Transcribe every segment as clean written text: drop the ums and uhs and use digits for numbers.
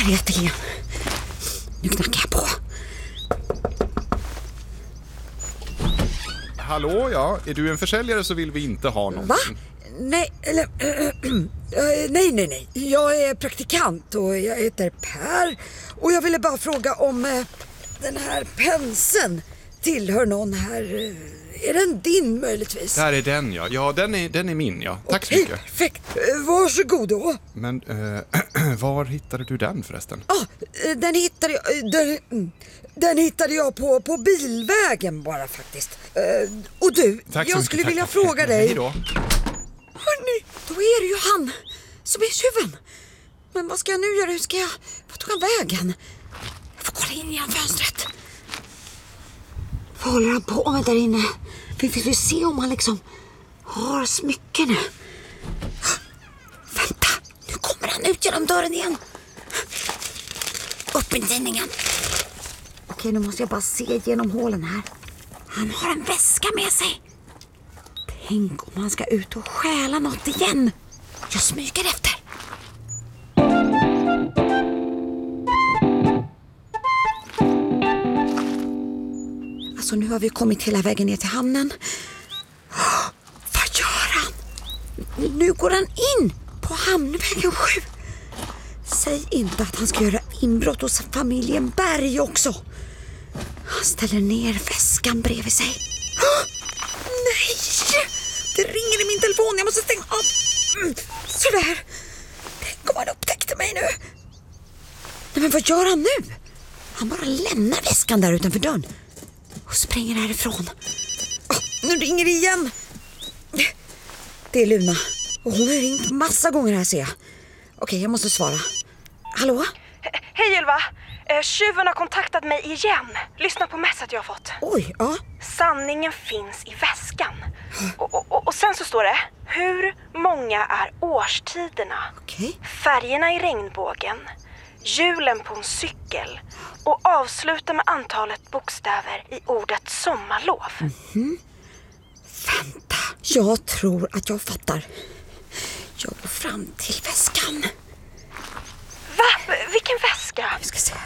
Här är ateljén. Nu knackar jag på. Hallå, ja. Är du en försäljare så vill vi inte ha någon. Va? Nej, eller... nej. Jag är praktikant och jag heter Per. Och jag ville bara fråga om den här penseln tillhör någon här. Är den din möjligtvis? Där är den, ja. Ja, den är min, ja. Tack så mycket. Perfekt. Varsågod då. Men var hittade du den förresten? Den hittade jag på bilvägen bara faktiskt. Och du, jag skulle vilja fråga dig. Hej då. Hörrni, då är det ju han som är tjuven. Men vad ska jag nu göra? Vad tog han vägen? Jag får kolla in genom fönstret. Vad håller han på med där inne? Vi vill se om han liksom har smycken nu. Vänta, nu kommer han ut genom dörren igen. Upp med tidningen. Okej, nu måste jag bara se genom hålen här. Han har en väska med sig. Tänk om han ska ut och stjäla något igen. Jag smyger efter. Alltså nu har vi kommit hela vägen ner till hamnen. Vad gör han? Nu går han in på hamnvägen 7. Säg inte att han ska göra inbrott hos familjen Berg också. Han ställer ner väskan bredvid sig. Nej! Det ringer i min telefon. Jag måste stänga av. Sådär. Tänk om han upptäckte mig nu. Nej, men vad gör han nu? Han bara lämnar väskan där utanför dörren och springer härifrån. Nu ringer det igen. Det är Luna. Och hon har ringt massa gånger här, ser jag. Okej, jag måste svara. Hallå? Hej Ylva. Tjuven har kontaktat mig igen. Lyssna på messat jag har fått. Oj, ja. Sanningen finns i väskan. Och sen så står det: hur många är årstiderna? Okej. Färgerna i regnbågen. Hjulen på en cykel. Och avsluta med antalet bokstäver i ordet sommarlov. Vänta, jag tror att jag fattar. Jag går fram till väskan. Va? Vilken väska? Vi ska se.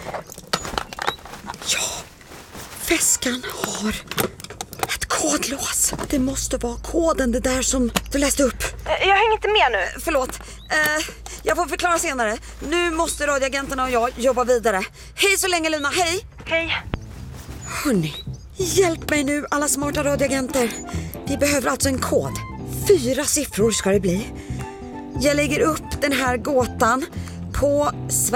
Ja, väskan har ett kodlås. Det måste vara koden, det där som du läste upp. Jag hänger inte med nu. Förlåt, jag får förklara senare. Nu måste radioagenterna och jag jobba vidare. Hej så länge Luna, hej. Hej. Hörrni, hjälp mig nu alla smarta radioagenter. Vi behöver alltså en kod. 4 siffror ska det bli. Jag lägger upp den här gåtan på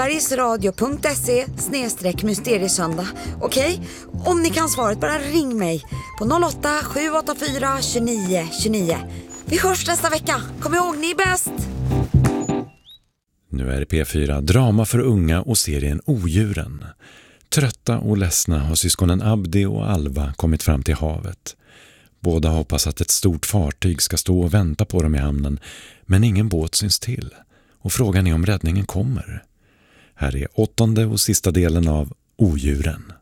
sverigesradio.se/mysteriesöndag. Okej? Om ni kan svaret, bara ring mig på 08 784 29 29. Vi hörs nästa vecka. Kom ihåg, ni är bäst! Nu är det P4 drama för unga och serien Odjuren. Trötta och ledsna har syskonen Abdi och Alva kommit fram till havet. Båda hoppas att ett stort fartyg ska stå och vänta på dem i hamnen, men ingen båt syns till. Och frågan är om räddningen kommer. Här är 8:e och sista delen av Odjuren.